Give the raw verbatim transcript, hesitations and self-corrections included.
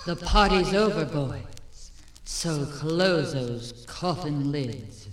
The party's over, boys, so close those coffin lids.